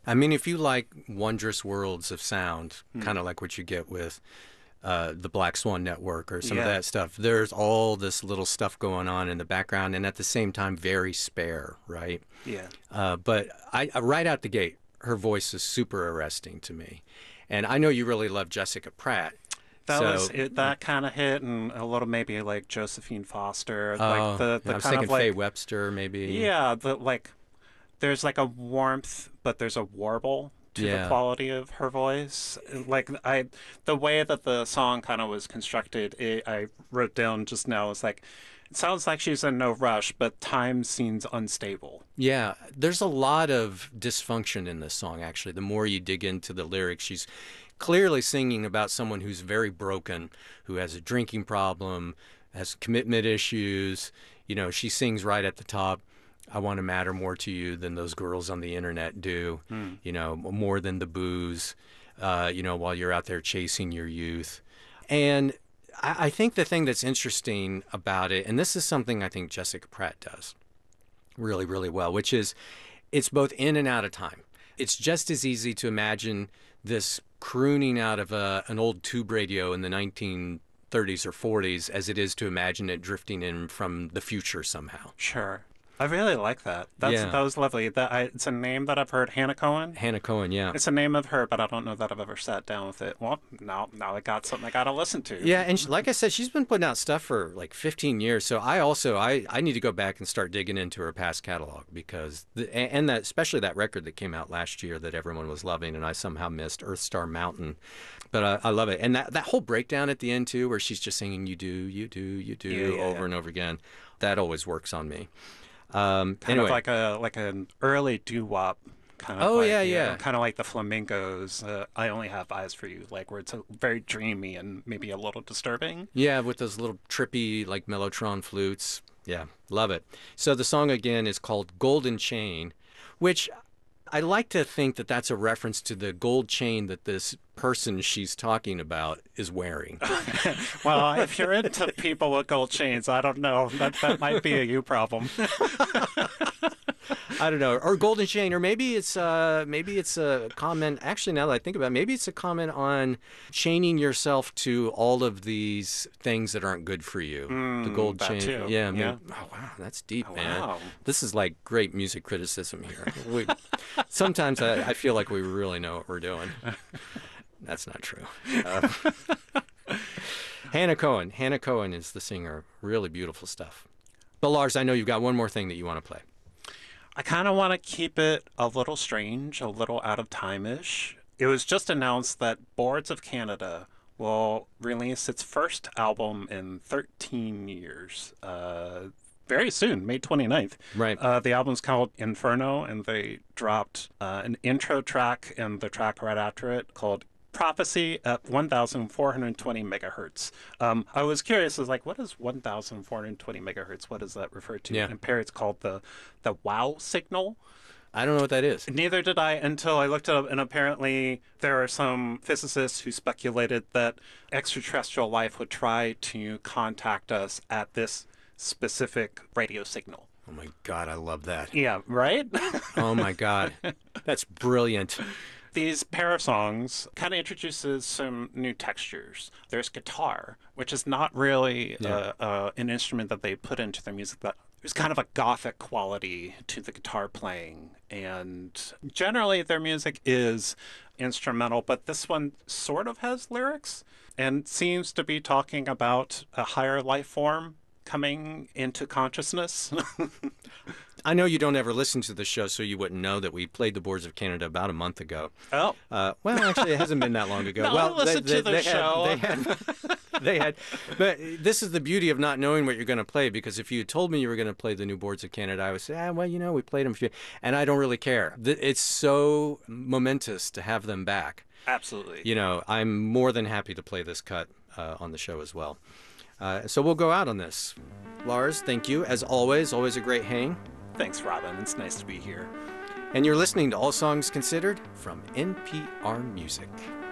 I mean, if you like wondrous worlds of sound, kind of like what you get with the Black Swan Network or some of Yeah, that stuff, there's all this little stuff going on in the background, and at the same time, very spare, right? yeah. But right out the gate, her voice is super arresting to me. And I know you really love Jessica Pratt. That was So, it. That kind of hit, and a little maybe like Josephine Foster, like oh, the I was kind thinking of Faye like Webster, maybe. yeah, the like there's like a warmth, but there's a warble to the Yeah. quality of her voice. Like the way that the song kind of was constructed, I wrote down just now is like, it sounds like she's in no rush, but time seems unstable. Yeah, there's a lot of dysfunction in this song, actually. The more you dig into the lyrics, she's clearly singing about someone who's very broken, who has a drinking problem, has commitment issues. You know, she sings right at the top, I want to matter more to you than those girls on the internet do, Hmm. you know, more than the booze, while you're out there chasing your youth. And I think the thing that's interesting about it, and this is something I think Jessica Pratt does really, really well, which is it's both in and out of time. It's just as easy to imagine this crooning out of an old tube radio in the 1930s or 40s as it is to imagine it drifting in from the future somehow. Sure. I really like that. Yeah. That was lovely. It's a name that I've heard. Hannah Cohen. Hannah Cohen, yeah. It's a name of her, but I don't know that I've ever sat down with it. Well, now I got something I got to listen to. Yeah, and like I said, she's been putting out stuff for like 15 years. So I need to go back and start digging into her past catalog because and that especially that record that came out last year that everyone was loving and I somehow missed, Earth Star Mountain. But I love it. And that whole breakdown at the end too where she's just singing you do, you do, you do Yeah, yeah, over yeah. and over again. That always works on me. Kind of Anyway. like an early doo wop, kind of Oh like yeah, yeah. kind of like the Flamingos. I only have eyes for you, like where it's very dreamy and maybe a little disturbing. Yeah, with those little trippy, like Mellotron flutes. Yeah, love it. So the song again is called Golden Chain, which I like to think that that's a reference to the gold chain that this person she's talking about is wearing. Well, if you're into people with gold chains, I don't know. That might be a you problem. I don't know, or golden chain, or maybe it's a comment. Actually, now that I think about it, maybe it's a comment on chaining yourself to all of these things that aren't good for you. The gold That chain, too. yeah. Yeah. Oh wow, that's deep, Oh, man. wow. This is like great music criticism here. Sometimes I feel like we really know what we're doing. That's not true. Uh, Hannah Cohen. Hannah Cohen is the singer. Really beautiful stuff. But Lars, I know you've got one more thing that you want to play. I kind of want to keep it a little strange, a little out of time-ish. It was just announced that Boards of Canada will release its first album in 13 years. Very soon, May 29th. Right. The album's called Inferno, and they dropped an intro track and the track right after it called Prophecy at 1,420 megahertz. I was curious, is like, what is 1,420 megahertz? What does that refer to? Yeah. And Perry's called the wow signal. I don't know what that is. Neither did I until I looked it up, and apparently there are some physicists who speculated that extraterrestrial life would try to contact us at this specific radio signal. Oh my God, I love that. Yeah, right? Oh my God. That's brilliant. These pair of songs kind of introduces some new textures. There's guitar, which is not really Yeah. an instrument that they put into their music, but there's kind of a gothic quality to the guitar playing. And generally their music is instrumental, but this one sort of has lyrics and seems to be talking about a higher life form coming into consciousness. I know you don't ever listen to the show, so you wouldn't know that we played the Boards of Canada about a month ago. Oh, Well, actually, it hasn't been that long ago. No, well, listen to the show. They had, but this is the beauty of not knowing what you're going to play. Because if you had told me you were going to play the new Boards of Canada, I would say, well, we played them, and I don't really care. It's so momentous to have them back. absolutely. I'm more than happy to play this cut on the show as well. So we'll go out on this. Lars, thank you as always. Always a great hang. Thanks, Robin. It's nice to be here. And you're listening to All Songs Considered from NPR Music.